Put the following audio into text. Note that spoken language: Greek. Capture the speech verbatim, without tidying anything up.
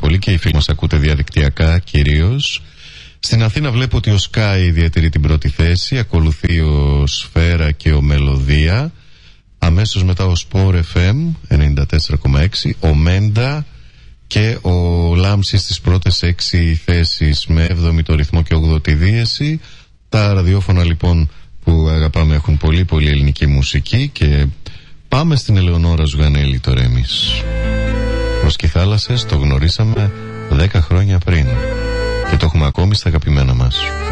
πολύ και οι φίλοι μας ακούτε διαδικτυακά κυρίως. Στην Αθήνα βλέπω ότι ο Sky διατηρεί την πρώτη θέση, ακολουθεί ο Σφαίρα και ο Μελωδία. Αμέσως μετά ο Sport εφ εμ ενενήντα τέσσερα κόμμα έξι, ο Μέντα και ο Λάμψης στις πρώτες έξι θέσεις με έβδομη το ρυθμό και όγδοη τη δίεση. Τα ραδιόφωνα λοιπόν που αγαπάμε έχουν πολύ πολύ ελληνική μουσική και πάμε στην Ελεονόρα Ζουγανέλη τώρα εμείς. Ως και οι θάλασσες το γνωρίσαμε δέκα χρόνια πριν και το έχουμε ακόμη στα αγαπημένα μας.